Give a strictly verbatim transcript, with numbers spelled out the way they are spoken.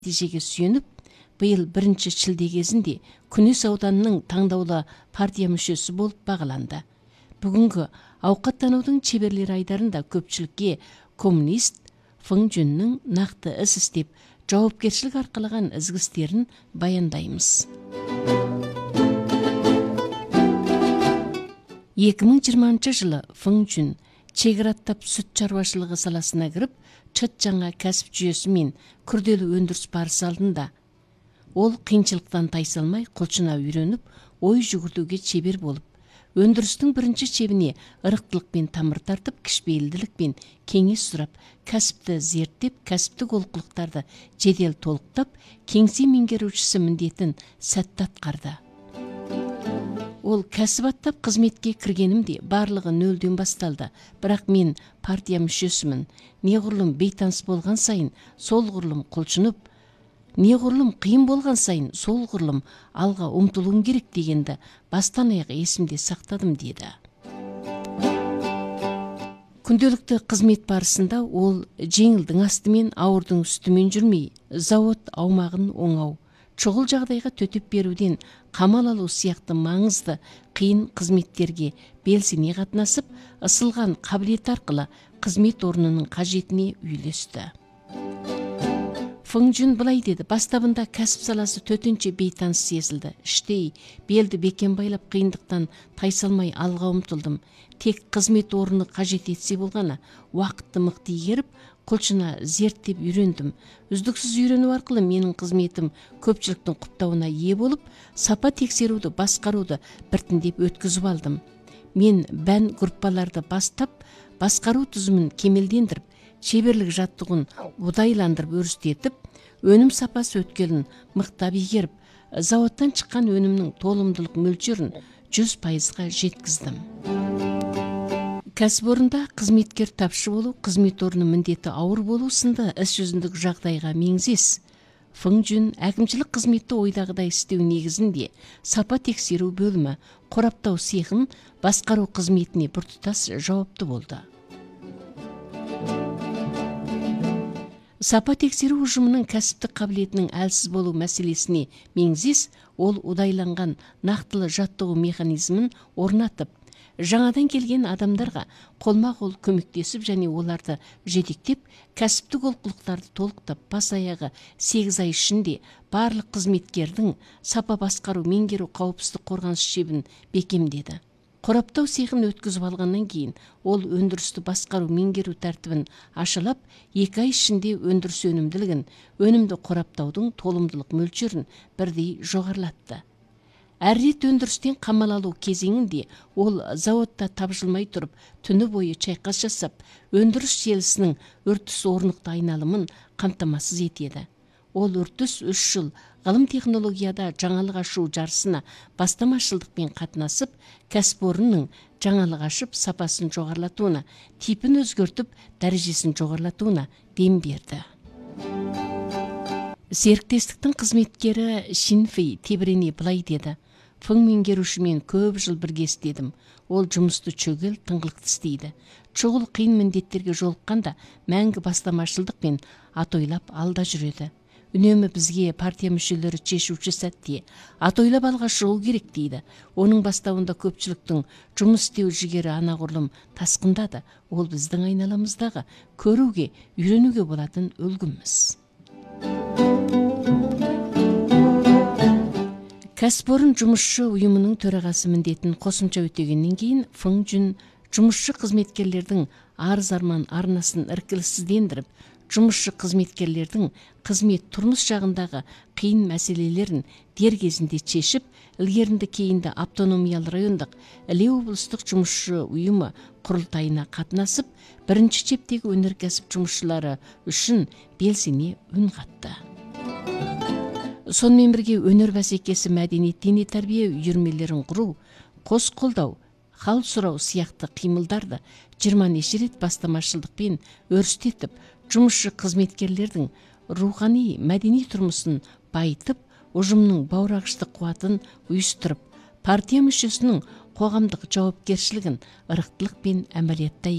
нәтижеге сүйеніп, биыл бірінші шілде кезінде Күнес ауданының таңдаулы партия мүшесі болып бағаланды. Бүгінгі ауқаттанудың шеберлері айдарында көпшілікке коммунист Фың Жүннің нақты іс істеп, жауапкершілік арқалаған ізгі істерін баяндаймыз. екі мың жиырмасыншы жылы Фың Жүн шекараттап сүт шаруашылығы саласына кіріп, чыт жаңа кәсіп жүйесі мен күрделі өндіріс барысы алдында. Ол қиыншылықтан тайсалмай, құлшына үйреніп, ой жүгіртуге шебер болып, өндірістің бірінші шебіне ырықтылықпен тамыр тартып, кішіпейілділікпен кеңес сұрап, кәсіпті зерттеп, кәсіптік олқылықтарды жедел толықтап, кеңсе меңгерушісі міндетін сәтті атқарды. Ол кәсіп аттап қызметке кіргенімде барлығы нөлден басталды, бірақ мен партия мүшесімін. Неғұрлым бейтаныс болған сайын, сол ғұрлым құлшынып, неғұрлым қиын болған сайын, сол ғұрлым алға ұмтылуым керек дегенді бастан аяқ есімде сақтадым деді. Күнделікті қызмет барысында ол жеңілдің астымен, ауырдың үстімен жүрмей, зауыт аумағын оңау, шұғыл жағдайға төтеп беруден қамал алу сияқты маңызды қиын қызметтерге белсене қатынасып, ысылған қабілет арқылы қызмет орнының қажетіне үйлесті. Фың Жүн былай деді: бастабында кәсіп саласы төтенше бейтаныс сезілді. Іштей белді бекен байлап, қиындықтан тайсалмай алға ұмтылдым. Тек қызмет орны қажет етсе болғаны, уақытты мықты игеріп, құлшына зерттеп үйрендім. Үздіксіз үйрену арқылы менің қызметім көпшіліктің құптауына ие болып, сапа тексеруді, басқаруды біртіндеп өткізіп алдым. Мен бән группаларды бастап, басқару түзімін кемелдендіріп, шеберлік жаттығын ұдайландырып өрістетіп, өнім сапасы өткелін мықтап игеріп, зауыттан шыққан өнімнің толымдылық мөлшерін жүз пайызға жеткіздім. Кәсіпорында қызметкер тапшы болу, қызмет орны міндеті ауыр болу сынды іс жүзіндік жағдайға меңзес. Фың Жүн әкімшілік қызметті ойдағыдай істеу негізінде сапа тексеру бөлімі, қораптау цехын басқару қызметіне біртұтас жауапты болды. Сапа тексеру ұжымының кәсіптік қабілетінің әлсіз болу мәселесіне меңзес, ол ұдайланған нақтылы жаттығу механизмін орнатып, жаңадан келген адамдарға қолма-қол көмектесіп және оларды жетектеп, кәсіптік олқылықтарды толықтап, бас аяғы сегіз ай ішінде барлық қызметкердің сапа басқару, меңгеру, қауіпсіздік қорғаныс шебін бекемдеді. Қораптау цехын өткізіп алғаннан кейін, ол өндірісті басқару, меңгеру тәртібін ашылап, екі ай ішінде өндіріс өнімділігін, өнімді қораптаудың толымдылық мөлшерін бірдей жоғарылатты. Әр рет өндірістен қамал алу кезеңінде ол зауытта тапжылмай тұрып, түні бойы шайқас жасап, өндіріс желісінің үрдіс орнықты айналымын қамтамасыз етеді. Ол үрдіс үш жыл ғылым технологияда жаңалық ашу жарысына бастамашылдықпен қатынасып, кәсіпорынның жаңалық ашып, сапасын жоғарылатуына, типін өзгертіп, дәрежесін жоғарылатуына дем берді. Серіктестіктің қызметкері Шинфей тебірене былай деді: Фың меңгерушімен көп жыл бірге істедім. Ол жұмысты чөгел, тыңғылықты істейді. Шұғыл қиын міндеттерге жолыққанда мәңгі бастамашылдықпен атойлап алда жүреді. Үнемі бізге партия мүшелері шешуші сәтте атойлап алға шығу керек дейді. Оның бастауында көпшіліктің жұмыс істеу жігері анағұрлым тасқындады. Ол біздің айналамыздағы көруге, үйренуге болатын үлгіміз. Кәсіпорын жұмысшы ұйымының төрағасы міндетін қосымша өтегеннен кейін, Фың Жүн жұмысшы қызметкерлердің арыз-арман арнасын іркіліссіздендіріп, жұмысшы қызметкерлердің қызмет тұрмыс жағындағы қиын мәселелерін дер кезінде шешіп, ілгерінді кейінді автономиялы райондық Іле облыстық жұмысшы ұйымы құрылтайына қатынасып, бірінші шептегі өнеркәсіп жұмысшылары үшін белсене үн қатты. Сонымен бірге өнер бәсекесі, мәдениет, дене тәрбие үйірмелерін құру, қос қолдау, хал сұрау сияқты қимылдарды жиырма неше рет бастамашылдықпен өрістетіп, жұмысшы қызметкерлердің рухани, мәдени тұрмысын байытып, ұжымның баурағыштық қуатын ұйыстырып, партия мүшесінің қоғамдық жауапкершілігін ырықтылықпен әмәлиятта